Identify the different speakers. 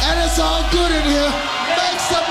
Speaker 1: And it's all good in here. Make some